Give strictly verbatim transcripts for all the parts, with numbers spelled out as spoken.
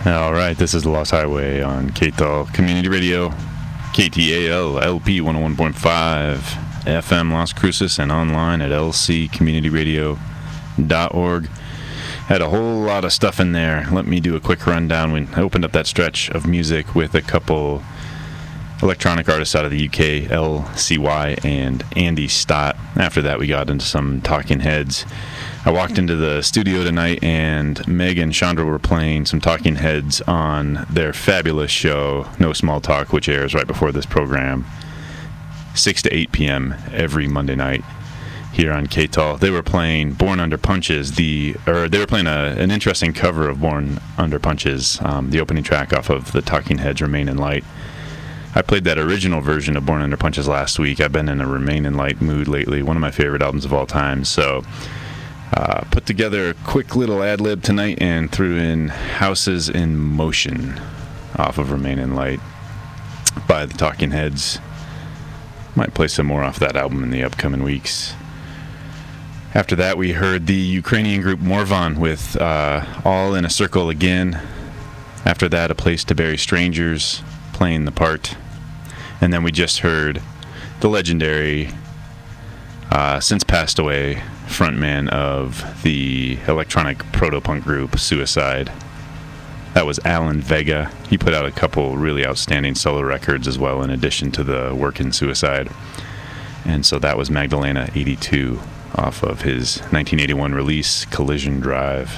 All right, this is The Lost Highway on K T A L Community Radio, K T A L L P one oh one point five F M Las Cruces, and online at L C community radio dot org. Had a whole lot of stuff in there. Let me do a quick rundown. We opened up that stretch of music with a couple electronic artists out of the U K, L C Y and Andy Stott. After that, we got into some Talking Heads. I walked into the studio tonight, and Meg and Chandra were playing some Talking Heads on their fabulous show, No Small Talk, which airs right before this program, six to eight p.m. every Monday night here on K T A L. They were playing Born Under Punches, the or they were playing a, an interesting cover of Born Under Punches, um, the opening track off of the Talking Heads' Remain in Light. I played that original version of Born Under Punches last week. I've been in a Remain in Light mood lately, one of my favorite albums of all time, so uh, put together a quick little ad-lib tonight and threw in Houses in Motion off of Remain in Light by the Talking Heads. Might play some more off that album in the upcoming weeks. After that, we heard the Ukrainian group Morvan with uh, All in a Circle Again. After that, A Place to Bury Strangers playing the part. And then we just heard the legendary, uh, since passed away, frontman of the electronic proto-punk group Suicide. That was Alan Vega. He put out a couple really outstanding solo records as well, in addition to the work in Suicide. And so that was Magdalena eighty-two off of his nineteen eighty-one release, Collision Drive.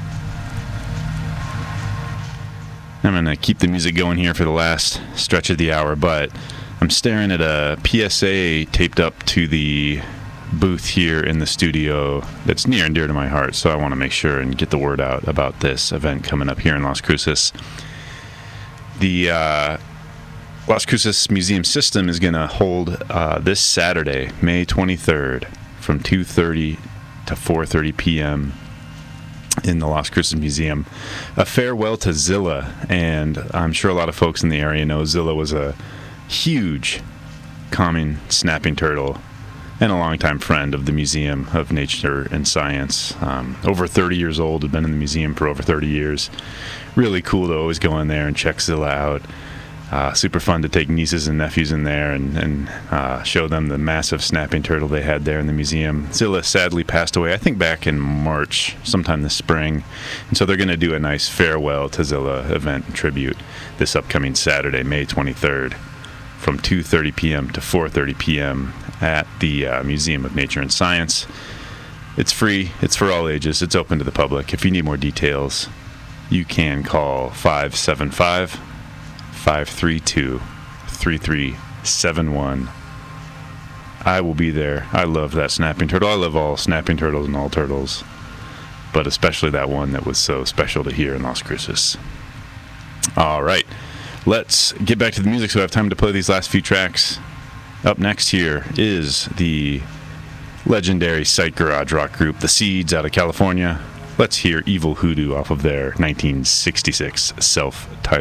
I'm going to keep the music going here for the last stretch of the hour, but I'm staring at a P S A taped up to the booth here in the studio that's near and dear to my heart, so I want to make sure and get the word out about this event coming up here in Las Cruces. The uh, Las Cruces Museum System is going to hold uh, this Saturday, May twenty-third, from two thirty to four thirty p.m. in the Las Cruces Museum, a farewell to Zilla. And I'm sure a lot of folks in the area know Zilla was a huge common snapping turtle and a longtime friend of the Museum of Nature and Science. Um, over thirty years old, had been in the museum for over thirty years. Really cool to always go in there and check Zilla out. Uh, super fun to take nieces and nephews in there and, and uh, show them the massive snapping turtle they had there in the museum. Zilla sadly passed away, I think back in March, sometime this spring. And so they're going to do a nice farewell to Zilla event and tribute this upcoming Saturday, May twenty-third, from two thirty p.m. to four thirty p.m. at the uh, Museum of Nature and Science. It's free. It's for all ages. It's open to the public. If you need more details, you can call five seven five, five three two, three three seven one. I will be there. I love that snapping turtle. I love all snapping turtles and all turtles, but especially that one that was so special to hear in Las Cruces. All right, let's get back to the music so I have time to play these last few tracks. Up next here is the legendary Sight Garage rock group, The Seeds, out of California. Let's hear Evil Hoodoo off of their nineteen sixty-six self-titled